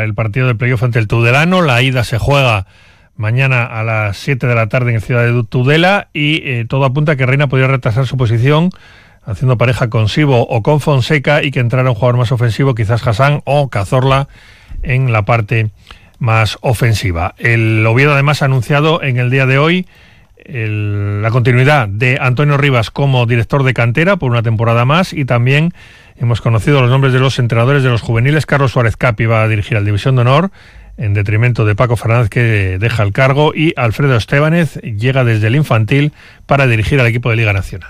el partido de playoff ante el Tudelano. La ida se juega mañana a las 7 de la tarde en el Ciudad de Tudela y todo apunta a que Reina podría retrasar su posición haciendo pareja con Sibo o con Fonseca y que entrara un jugador más ofensivo, quizás Hassan o Cazorla en la parte más ofensiva. El Oviedo además ha anunciado en el día de hoy la continuidad de Antonio Rivas como director de cantera por una temporada más, y también hemos conocido los nombres de los entrenadores de los juveniles. Carlos Suárez Capi va a dirigir a la División de Honor en detrimento de Paco Fernández, que deja el cargo, y Alfredo Estébanez llega desde el infantil para dirigir al equipo de Liga Nacional.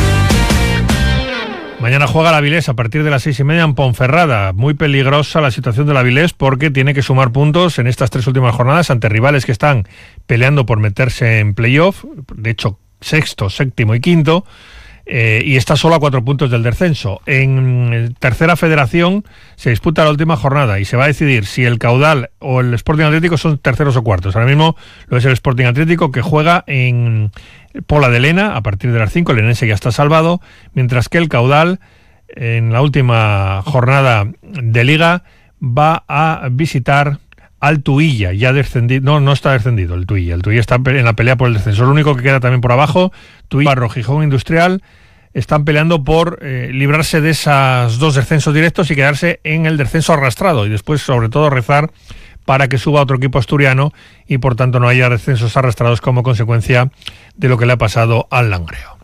Mañana juega la Avilés a partir de las 6:30 en Ponferrada. Muy peligrosa la situación de la Avilés porque tiene que sumar puntos en estas 3 últimas jornadas ante rivales que están peleando por meterse en playoff, de hecho sexto, séptimo y quinto, y está solo a 4 puntos del descenso. En tercera federación se disputa la última jornada y se va a decidir si el Caudal o el Sporting Atlético son terceros o cuartos. Ahora mismo lo es el Sporting Atlético, que juega en Pola de Lena a partir de las 5, el Lenense ya está salvado, mientras que el Caudal en la última jornada de Liga va a visitar al Tuilla, ya descendido. No está descendido el Tuilla está en la pelea por el descenso. Lo único que queda también por abajo, Tuilla, Gijón Industrial, están peleando por librarse de esos 2 descensos directos y quedarse en el descenso arrastrado, y después sobre todo rezar para que suba otro equipo asturiano y por tanto no haya descensos arrastrados como consecuencia de lo que le ha pasado al Langreo.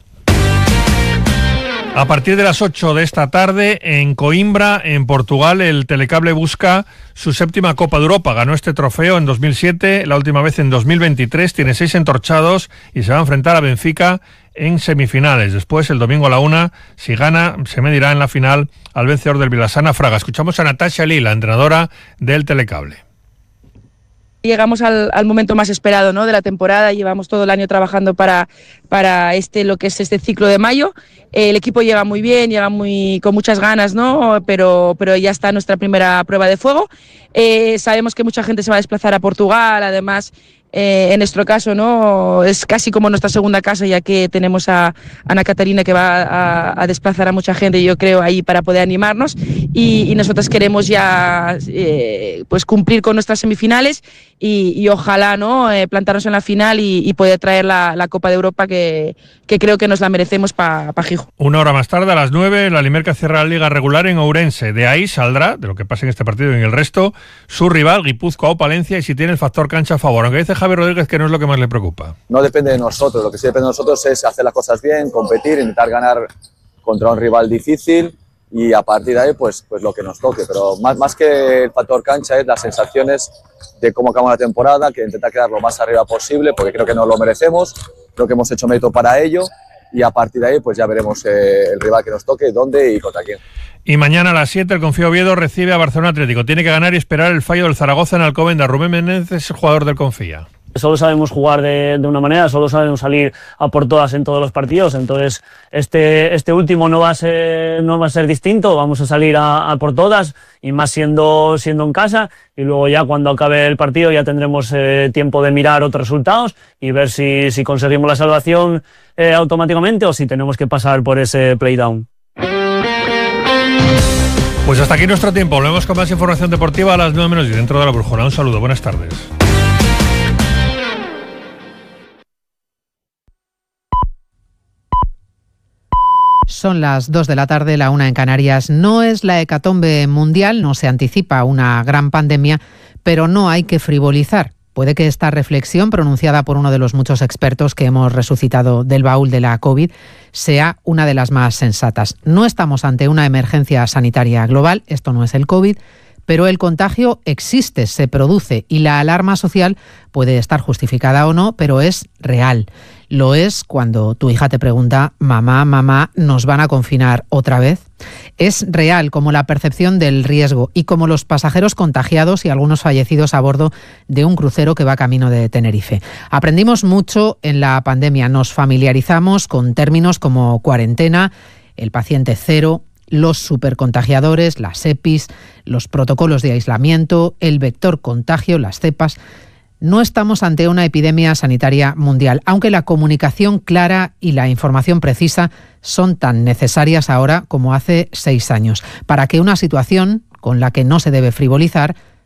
A partir de las 8 de esta tarde, en Coimbra, en Portugal, el Telecable busca su 7ª Copa de Europa. Ganó este trofeo en 2007, la última vez en 2023, tiene 6 entorchados y se va a enfrentar a Benfica en semifinales. Después, el domingo a la 1, si gana, se medirá en la final al vencedor del Vilassana Fraga. Escuchamos a Natasha Lee, la entrenadora del Telecable. Llegamos al momento más esperado, ¿no?, de la temporada. Llevamos todo el año trabajando para lo que es este ciclo de mayo. El equipo llega muy bien, llega con muchas ganas, ¿no?, pero ya está nuestra primera prueba de fuego. Sabemos que mucha gente se va a desplazar a Portugal, además. En nuestro caso, ¿no?, es casi como nuestra segunda casa, ya que tenemos a Ana Catarina, que va a desplazar a mucha gente, yo creo, ahí para poder animarnos, y nosotros queremos ya pues cumplir con nuestras semifinales y ojalá, ¿no?, plantarnos en la final y poder traer la Copa de Europa, que creo que nos la merecemos para Gijón. 1 hora más tarde, a las 9, la Limerca cierra la liga regular en Ourense. De ahí saldrá, de lo que pase en este partido y en el resto, su rival Guipúzcoa o Palencia, y si tiene el factor cancha a favor, aunque dice Javi Rodríguez que no es lo que más le preocupa. No depende de nosotros, lo que sí depende de nosotros es hacer las cosas bien, competir, intentar ganar contra un rival difícil, y a partir de ahí pues lo que nos toque. Pero más que el factor cancha es las sensaciones de cómo acabamos la temporada, que intentar quedar lo más arriba posible, porque creo que nos lo merecemos, creo que hemos hecho mérito para ello, y a partir de ahí pues ya veremos el rival que nos toque, dónde y contra quién. Y mañana a las 7 el Confía Oviedo recibe a Barcelona Atlético. Tiene que ganar y esperar el fallo del Zaragoza en Alcobendas. Rubén Menéndez es el jugador del Confía. Solo sabemos jugar de una manera, solo sabemos salir a por todas en todos los partidos. Entonces este último no va a ser distinto. Vamos a salir a por todas, y más siendo en casa, y luego ya cuando acabe el partido ya tendremos tiempo de mirar otros resultados y ver si conseguimos la salvación automáticamente, o si tenemos que pasar por ese playdown. Pues hasta aquí nuestro tiempo. Volvemos con más información deportiva a las 9 menos 10 dentro de La Brújula. Un saludo, buenas tardes. Son las 2 de la tarde, la 1 en Canarias. No es la hecatombe mundial, no se anticipa una gran pandemia, pero no hay que frivolizar. Puede que esta reflexión, pronunciada por uno de los muchos expertos que hemos resucitado del baúl de la COVID, sea una de las más sensatas. No estamos ante una emergencia sanitaria global, esto no es el COVID, pero el contagio existe, se produce, y la alarma social puede estar justificada o no, pero es real. Lo es cuando tu hija te pregunta: mamá, ¿nos van a confinar otra vez? Es real como la percepción del riesgo y como los pasajeros contagiados y algunos fallecidos a bordo de un crucero que va camino de Tenerife. Aprendimos mucho en la pandemia, nos familiarizamos con términos como cuarentena, el paciente cero, los supercontagiadores, las EPIs, los protocolos de aislamiento, el vector contagio, las cepas. No estamos ante una epidemia sanitaria mundial, aunque la comunicación clara y la información precisa son tan necesarias ahora como hace 6 años, para que una situación con la que no se debe frivolizar